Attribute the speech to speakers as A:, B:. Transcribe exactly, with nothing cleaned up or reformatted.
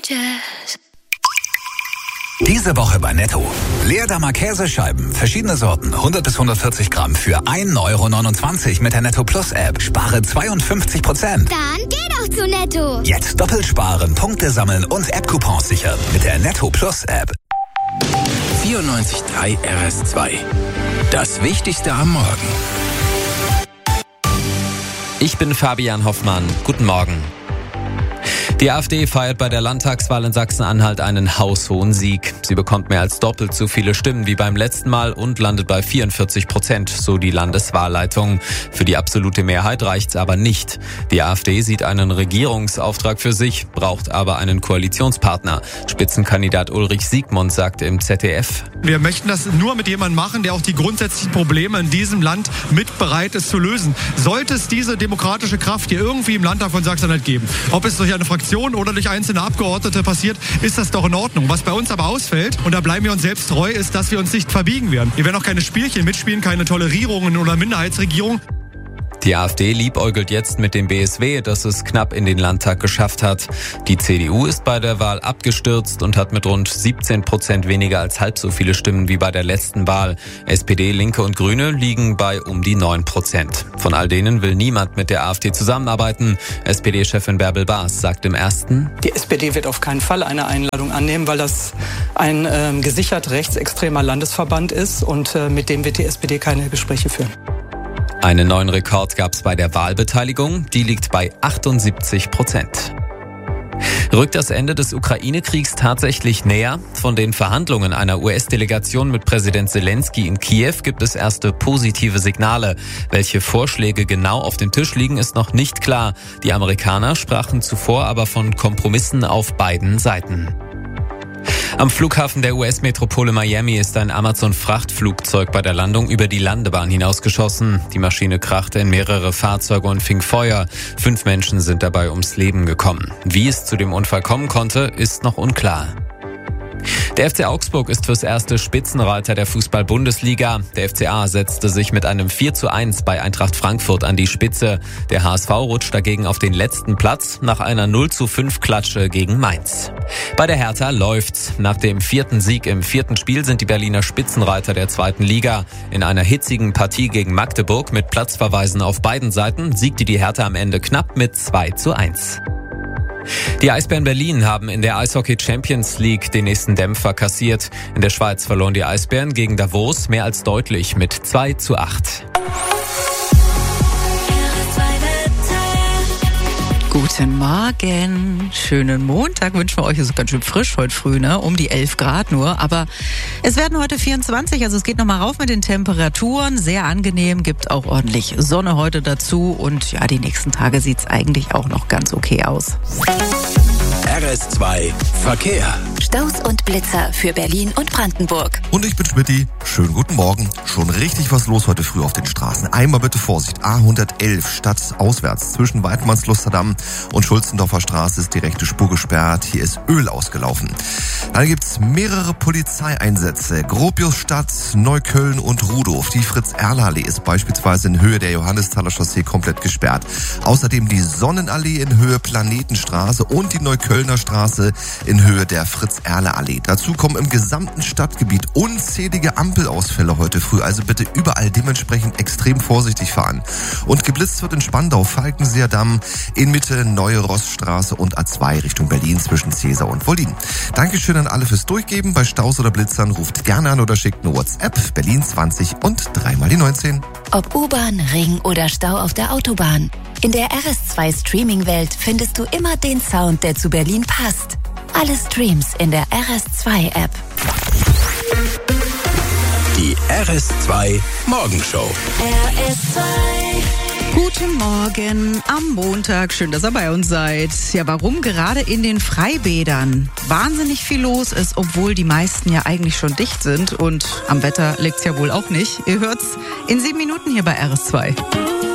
A: Jazz.
B: Diese Woche bei Netto. Leerdammer Käsescheiben, verschiedene Sorten, hundert bis hundertvierzig Gramm für ein Euro neunundzwanzig mit der Netto Plus App. Spare zweiundfünfzig Prozent.
A: Dann geh doch zu Netto.
B: Jetzt doppelt sparen, Punkte sammeln und App-Coupons sichern mit der Netto Plus App.
C: vierundneunzig Komma drei R S zwei. Das Wichtigste am Morgen.
D: Ich bin Fabian Hoffmann. Guten Morgen. Die AfD feiert bei der Landtagswahl in Sachsen-Anhalt einen haushohen Sieg. Sie bekommt mehr als doppelt so viele Stimmen wie beim letzten Mal und landet bei vierundvierzig Prozent, so die Landeswahlleitung. Für die absolute Mehrheit reicht's aber nicht. Die AfD sieht einen Regierungsauftrag für sich, braucht aber einen Koalitionspartner. Spitzenkandidat Ulrich Siegmund sagte im Z D F:
E: Wir möchten das nur mit jemandem machen, der auch die grundsätzlichen Probleme in diesem Land mit bereit ist zu lösen. Sollte es diese demokratische Kraft hier irgendwie im Landtag von Sachsen-Anhalt geben, ob es durch eine Fraktion oder durch einzelne Abgeordnete passiert, ist das doch in Ordnung. Was bei uns aber ausfällt, und da bleiben wir uns selbst treu, ist, dass wir uns nicht verbiegen werden. Wir werden auch keine Spielchen mitspielen, keine Tolerierungen oder Minderheitsregierung.
D: Die AfD liebäugelt jetzt mit dem B S W, das es knapp in den Landtag geschafft hat. Die C D U ist bei der Wahl abgestürzt und hat mit rund siebzehn Prozent weniger als halb so viele Stimmen wie bei der letzten Wahl. S P D, Linke und Grüne liegen bei um die neun Prozent. Von all denen will niemand mit der AfD zusammenarbeiten. S P D-Chefin Bärbel Baas sagt im Ersten:
F: Die S P D wird auf keinen Fall eine Einladung annehmen, weil das ein äh, gesichert rechtsextremer Landesverband ist und äh, mit dem wird die S P D keine Gespräche führen.
D: Einen neuen Rekord gab es bei der Wahlbeteiligung, die liegt bei achtundsiebzig Prozent. Rückt das Ende des Ukraine-Kriegs tatsächlich näher? Von den Verhandlungen einer U S-Delegation mit Präsident Zelensky in Kiew gibt es erste positive Signale. Welche Vorschläge genau auf dem Tisch liegen, ist noch nicht klar. Die Amerikaner sprachen zuvor aber von Kompromissen auf beiden Seiten. Am Flughafen der U S-Metropole Miami ist ein Amazon-Frachtflugzeug bei der Landung über die Landebahn hinausgeschossen. Die Maschine krachte in mehrere Fahrzeuge und fing Feuer. Fünf Menschen sind dabei ums Leben gekommen. Wie es zu dem Unfall kommen konnte, ist noch unklar. Der F C Augsburg ist fürs erste Spitzenreiter der Fußball-Bundesliga. Der F C A setzte sich mit einem vier zu eins bei Eintracht Frankfurt an die Spitze. Der H S V rutscht dagegen auf den letzten Platz nach einer null zu fünf Klatsche gegen Mainz. Bei der Hertha läuft's. Nach dem vierten Sieg im vierten Spiel sind die Berliner Spitzenreiter der zweiten Liga. In einer hitzigen Partie gegen Magdeburg mit Platzverweisen auf beiden Seiten siegte die Hertha am Ende knapp mit zwei zu eins. Die Eisbären Berlin haben in der Eishockey Champions League den nächsten Dämpfer kassiert. In der Schweiz verloren die Eisbären gegen Davos mehr als deutlich mit zwei zu acht.
G: Guten Morgen, schönen Montag wünschen wir euch. Es ist ganz schön frisch heute früh, ne? Um die elf Grad nur, aber es werden heute vierundzwanzig, also es geht nochmal rauf mit den Temperaturen, sehr angenehm, gibt auch ordentlich Sonne heute dazu und ja, die nächsten Tage sieht's eigentlich auch noch ganz okay aus.
C: R S zwei Verkehr.
H: Staus und Blitzer für Berlin und Brandenburg.
I: Und ich bin Schmidti. Schönen guten Morgen. Schon richtig was los heute früh auf den Straßen. Einmal bitte Vorsicht. A hundertelf stadtauswärts zwischen Weidmanns-Lusterdamm und Schulzendorfer Straße ist die rechte Spur gesperrt. Hier ist Öl ausgelaufen. Dann gibt's mehrere Polizeieinsätze. Gropiusstadt, Neukölln und Rudolf. Die Fritz-Erler-Allee ist beispielsweise in Höhe der Johannisthaler Chaussee komplett gesperrt. Außerdem die Sonnenallee in Höhe Planetenstraße und die Neuköllner Straße in Höhe der Fritz-Erler-Allee. Dazu kommen im gesamten Stadtgebiet unzählige Ampelausfälle heute früh. Also bitte überall dementsprechend extrem vorsichtig fahren. Und geblitzt wird in Spandau, Falkenseer Damm, in Mitte Neue Rossstraße und A zwei Richtung Berlin zwischen Cäsar und Wollin. Dankeschön an alle fürs Durchgeben. Bei Staus oder Blitzern ruft gerne an oder schickt eine WhatsApp. Berlin zwanzig und dreimal die neunzehn.
H: Ob U-Bahn, Ring oder Stau auf der Autobahn. In der R S zwei Streaming-Welt findest du immer den Sound, der zu Berlin passt. Alle Streams in der R S zwei App.
C: Die R S zwei Morgenshow.
H: R S zwei.
G: Guten Morgen am Montag. Schön, dass ihr bei uns seid. Ja, warum gerade in den Freibädern wahnsinnig viel los ist, obwohl die meisten ja eigentlich schon dicht sind. Und am Wetter liegt's ja wohl auch nicht. Ihr hört's in sieben Minuten hier bei R S zwei.